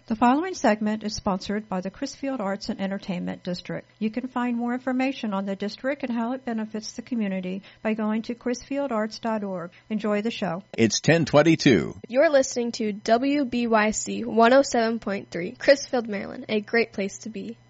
The following segment is sponsored by the Crisfield Arts and Entertainment District. You can find more information on the district and how it benefits the community by going to crisfieldarts.org. Enjoy the show. It's 10:22. You're listening to WBYC 107.3, Crisfield, Maryland, a great place to be.